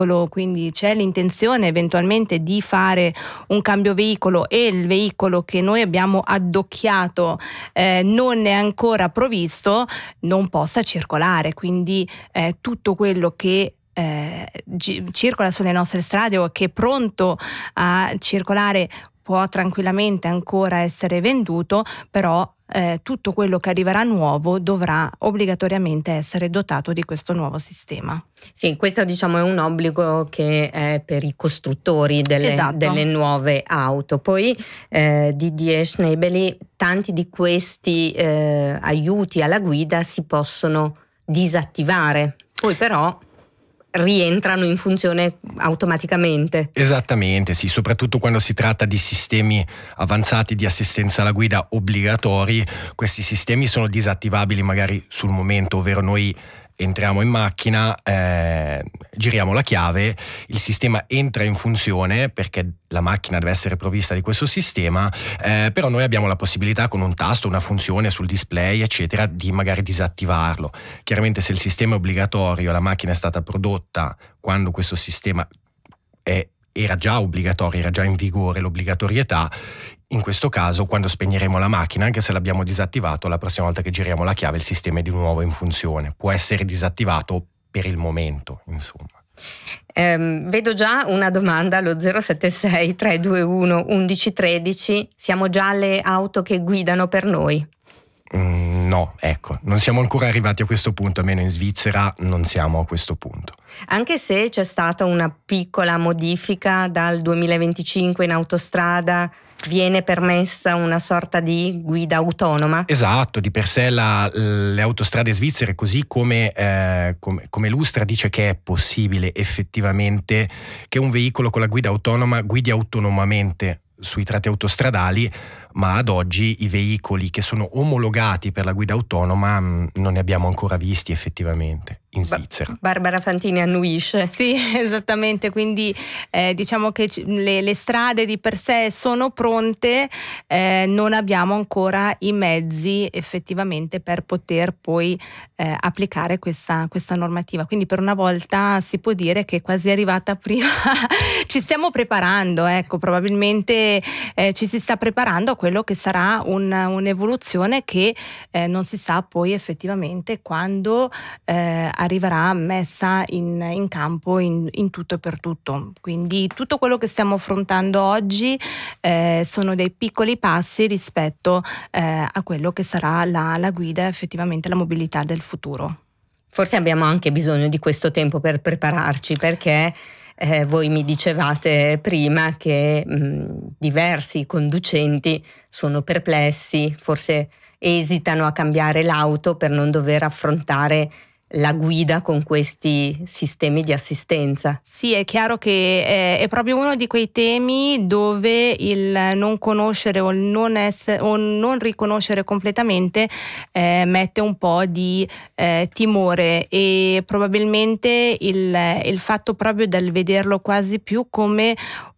quindi c'è l'intenzione eventualmente di fare un cambio veicolo e il veicolo che noi abbiamo addocchiato non è ancora provvisto, non possa circolare, quindi tutto quello che circola sulle nostre strade o che è pronto a circolare può tranquillamente ancora essere venduto, però tutto quello che arriverà nuovo dovrà obbligatoriamente essere dotato di questo nuovo sistema. Sì, questo diciamo è un obbligo che è per i costruttori delle nuove auto. Poi Didier Schnebeli, tanti di questi aiuti alla guida si possono disattivare, poi però rientrano in funzione automaticamente. Esattamente, sì, soprattutto quando si tratta di sistemi avanzati di assistenza alla guida obbligatori. Questi sistemi sono disattivabili magari sul momento, ovvero noi entriamo in macchina, giriamo la chiave, il sistema entra in funzione perché la macchina deve essere provvista di questo sistema, però noi abbiamo la possibilità con un tasto, una funzione sul display eccetera di magari disattivarlo. Chiaramente se il sistema è obbligatorio, la macchina è stata prodotta quando questo sistema era già obbligatorio, era già in vigore l'obbligatorietà, in questo caso quando spegneremo la macchina, anche se l'abbiamo disattivato, la prossima volta che giriamo la chiave il sistema è di nuovo in funzione, può essere disattivato per il momento, insomma. Vedo già una domanda allo 076 321 1113, siamo già alle auto che guidano per noi? No, ecco, non siamo ancora arrivati a questo punto, almeno in Svizzera non siamo a questo punto. Anche se c'è stata una piccola modifica dal 2025 in autostrada, viene permessa una sorta di guida autonoma? Esatto, di per sé le autostrade svizzere, così come Lustra dice che è possibile effettivamente che un veicolo con la guida autonoma guidi autonomamente sui tratti autostradali, ma ad oggi i veicoli che sono omologati per la guida autonoma non ne abbiamo ancora visti effettivamente in Svizzera. Barbara Fantini annuisce. Sì, esattamente, quindi diciamo che le strade di per sé sono pronte, non abbiamo ancora i mezzi effettivamente per poter poi applicare questa normativa, quindi per una volta si può dire che è quasi arrivata prima. Ci stiamo preparando, ecco, probabilmente ci si sta preparando a quello che sarà un'evoluzione che non si sa poi effettivamente quando arriverà messa in campo in tutto e per tutto. Quindi tutto quello che stiamo affrontando oggi sono dei piccoli passi rispetto a quello che sarà la guida, effettivamente la mobilità del futuro. Forse abbiamo anche bisogno di questo tempo per prepararci, perché voi mi dicevate prima che diversi conducenti sono perplessi, forse esitano a cambiare l'auto per non dover affrontare la guida con questi sistemi di assistenza. Sì, è chiaro che è proprio uno di quei temi dove il non conoscere o il non riconoscere completamente mette un po' di timore, e probabilmente il fatto proprio del vederlo quasi più come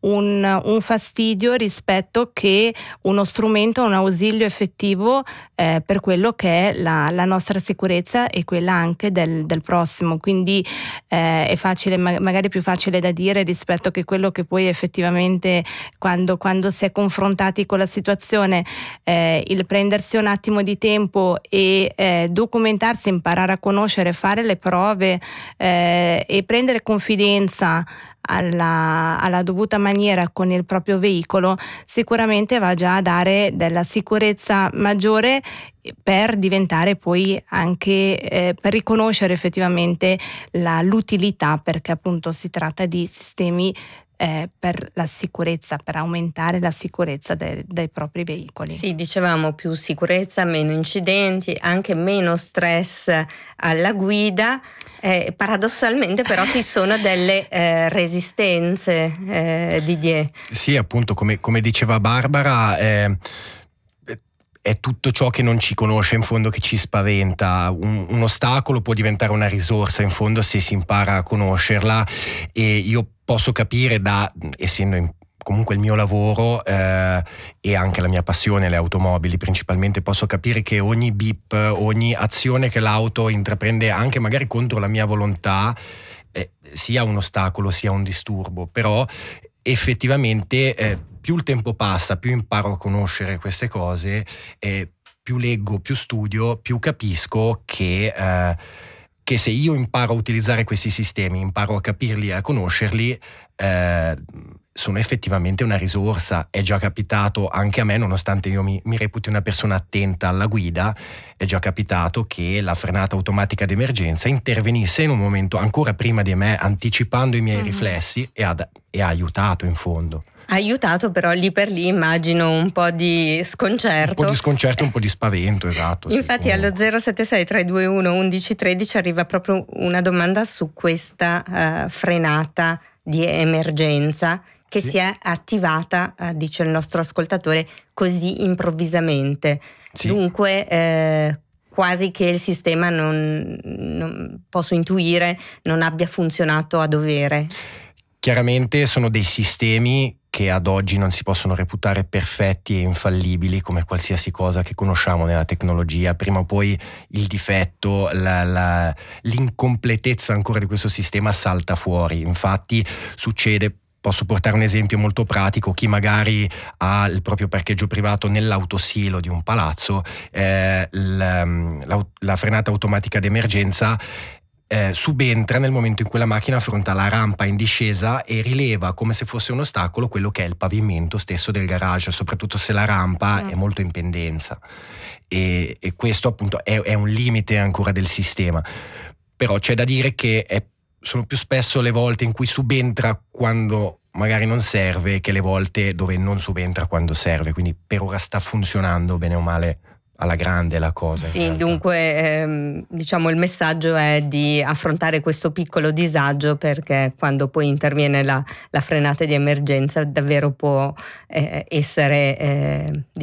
un fastidio rispetto che uno strumento, un ausilio effettivo per quello che è la nostra sicurezza e quella anche del prossimo. Quindi è facile, magari più facile da dire rispetto che quello che poi effettivamente quando si è confrontati con la situazione, il prendersi un attimo di tempo e documentarsi, imparare a conoscere, fare le prove e prendere confidenza alla dovuta maniera con il proprio veicolo, sicuramente va già a dare della sicurezza maggiore per diventare poi anche per riconoscere effettivamente l'utilità, perché appunto si tratta di sistemi per la sicurezza, per aumentare la sicurezza dei propri veicoli. Sì, dicevamo più sicurezza, meno incidenti, anche meno stress alla guida. Paradossalmente però ci sono delle resistenze, Didier. Sì, appunto, come diceva Barbara, è tutto ciò che non ci conosce in fondo che ci spaventa. Un ostacolo può diventare una risorsa in fondo se si impara a conoscerla, e io posso capire, essendo comunque il mio lavoro e anche la mia passione, le automobili principalmente, posso capire che ogni bip, ogni azione che l'auto intraprende anche magari contro la mia volontà sia un ostacolo sia un disturbo, però effettivamente più il tempo passa, più imparo a conoscere queste cose, più leggo, più studio, più capisco che se io imparo a utilizzare questi sistemi, imparo a capirli e a conoscerli, sono effettivamente una risorsa. È già capitato anche a me, nonostante io mi reputi una persona attenta alla guida, è già capitato che la frenata automatica d'emergenza intervenisse in un momento ancora prima di me, anticipando i miei riflessi, e ha aiutato in fondo. Ha aiutato, però lì per lì immagino un po' di sconcerto. Un po' di sconcerto, un po' di spavento, esatto. Infatti allo 076 321 1113 arriva proprio una domanda su questa frenata di emergenza che si è attivata, dice il nostro ascoltatore, così improvvisamente. Sì. Dunque quasi che il sistema non posso intuire non abbia funzionato a dovere. Chiaramente sono dei sistemi che ad oggi non si possono reputare perfetti e infallibili come qualsiasi cosa che conosciamo nella tecnologia. Prima o poi il difetto, l'incompletezza ancora di questo sistema salta fuori. Infatti succede, posso portare un esempio molto pratico: chi magari ha il proprio parcheggio privato nell'autosilo di un palazzo, la frenata automatica d'emergenza subentra nel momento in cui la macchina affronta la rampa in discesa e rileva come se fosse un ostacolo quello che è il pavimento stesso del garage, soprattutto se la rampa è molto in pendenza, e questo appunto è un limite ancora del sistema. Però c'è da dire che sono più spesso le volte in cui subentra quando magari non serve che le volte dove non subentra quando serve, quindi per ora sta funzionando bene o male alla grande la cosa. Sì, dunque diciamo il messaggio è di affrontare questo piccolo disagio, perché quando poi interviene la frenata di emergenza davvero può essere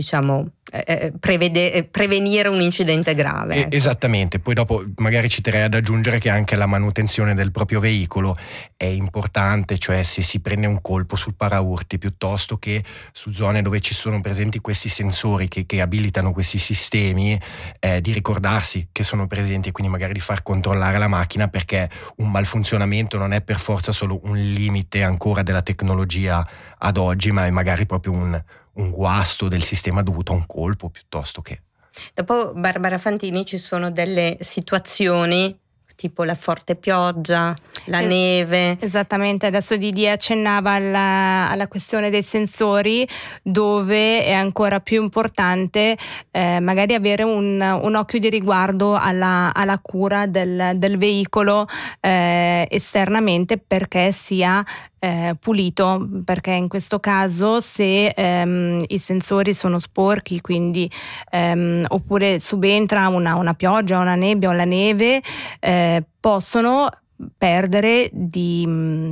prevenire un incidente grave. Ecco. Esattamente, poi dopo magari ci terrei ad aggiungere che anche la manutenzione del proprio veicolo è importante, cioè se si prende un colpo sul paraurti piuttosto che su zone dove ci sono presenti questi sensori che abilitano questi sistemi, di ricordarsi che sono presenti e quindi magari di far controllare la macchina, perché un malfunzionamento non è per forza solo un limite ancora della tecnologia ad oggi, ma è magari proprio un guasto del sistema dovuto a un colpo piuttosto che. Dopo Barbara Fantini ci sono delle situazioni tipo la forte pioggia, la neve. Esattamente, adesso Didi accennava alla questione dei sensori, dove è ancora più importante magari avere un occhio di riguardo alla cura del veicolo esternamente, perché sia pulito, perché in questo caso se i sensori sono sporchi, quindi oppure subentra una pioggia, una nebbia o la neve, possono perdere di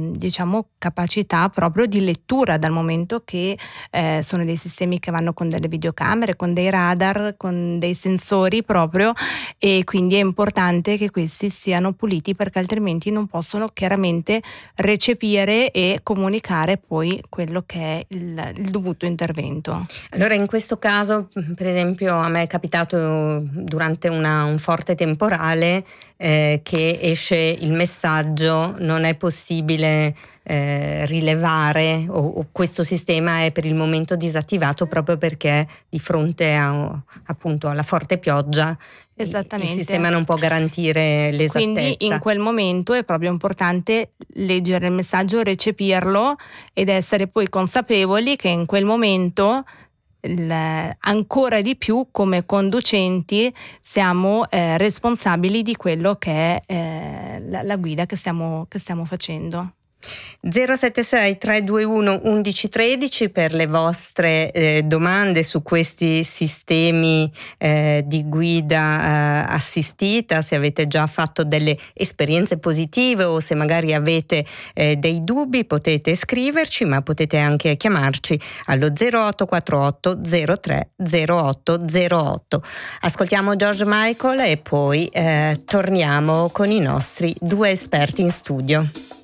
capacità proprio di lettura, dal momento che sono dei sistemi che vanno con delle videocamere, con dei radar, con dei sensori proprio, e quindi è importante che questi siano puliti, perché altrimenti non possono chiaramente recepire e comunicare poi quello che è il dovuto intervento. Allora in questo caso, per esempio, a me è capitato durante un forte temporale che esce il messaggio: non è possibile rilevare, o questo sistema è per il momento disattivato proprio perché di fronte appunto alla forte pioggia il sistema non può garantire l'esattezza. Quindi in quel momento è proprio importante leggere il messaggio, recepirlo ed essere poi consapevoli che in quel momento ancora di più come conducenti siamo responsabili di quello che è la guida che stiamo facendo. 076 321 1113 per le vostre domande su questi sistemi di guida assistita, se avete già fatto delle esperienze positive o se magari avete dei dubbi potete scriverci, ma potete anche chiamarci allo 0848 03 0808. Ascoltiamo George Michael e poi torniamo con i nostri due esperti in studio.